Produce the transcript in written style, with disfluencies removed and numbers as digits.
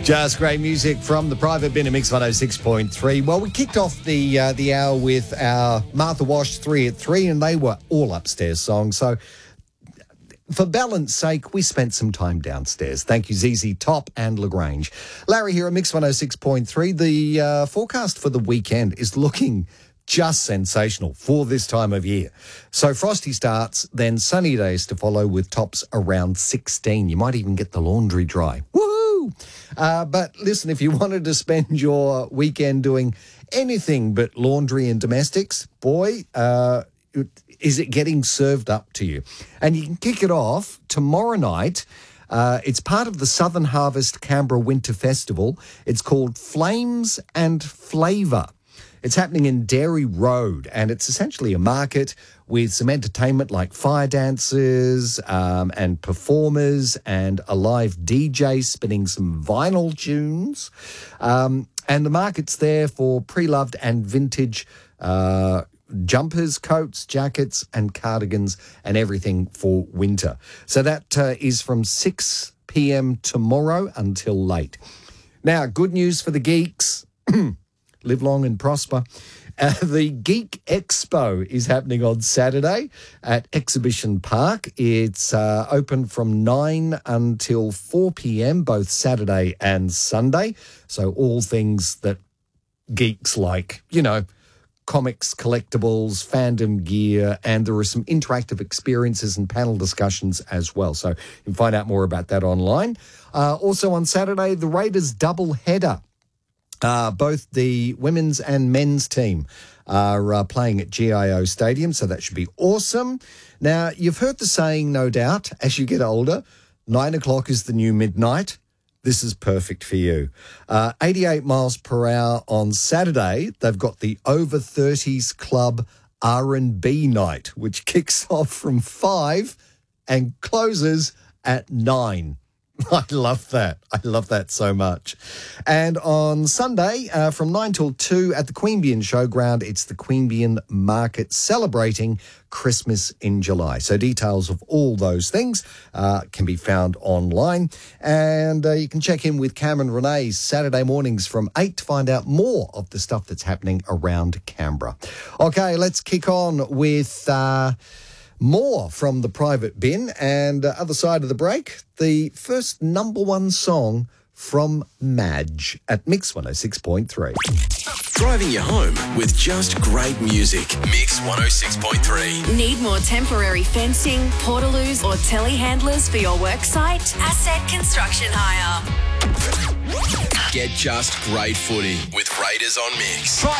Just great music from the Private Bin at Mix 106.3. Well, we kicked off the hour with our Martha Wash 3 at 3, and they were all upstairs songs. So for balance sake, we spent some time downstairs. Thank you, ZZ Top and LaGrange. Larry here at Mix 106.3. The forecast for the weekend is looking just sensational for this time of year. So frosty starts, then sunny days to follow with tops around 16. You might even get the laundry dry. Woohoo! But listen, if you wanted to spend your weekend doing anything but laundry and domestics, boy, is it getting served up to you. And you can kick it off tomorrow night. It's part of the Southern Harvest Canberra Winter Festival. It's called Flames and Flavour. It's happening in Dairy Road, and it's essentially a market with some entertainment like fire dancers and performers and a live DJ spinning some vinyl tunes. And the market's there for pre-loved and vintage jumpers, coats, jackets and cardigans and everything for winter. So that is from 6 p.m. tomorrow until late. Now, good news for the geeks. Live long and prosper. The Geek Expo is happening on Saturday at Exhibition Park. It's open from 9 until 4 p.m, both Saturday and Sunday. So all things that geeks like, you know, comics, collectibles, fandom gear, and there are some interactive experiences and panel discussions as well. So you can find out more about that online. Also on Saturday, the Raiders double header. Both the women's and men's team are playing at GIO Stadium, so that should be awesome. Now, you've heard the saying, no doubt, as you get older, 9 o'clock is the new midnight. This is perfect for you. 88 miles per hour on Saturday. They've got the Over 30s Club R&B night, which kicks off from 5 and closes at 9. I love that. I love that so much. And on Sunday, from 9 till 2 at the Queanbeyan Showground, it's the Queanbeyan Market celebrating Christmas in July. So details of all those things can be found online. And you can check in with Cam and Renee Saturday mornings from 8 to find out more of the stuff that's happening around Canberra. Okay, let's kick on with more from the Private Bin, and other side of the break, the first number one song from Madge at Mix 106.3. Driving you home with just great music. Mix 106.3. Need more temporary fencing, portaloos or telehandlers for your worksite? Asset Construction Hire. Get just great footy with Raiders on Mix. Try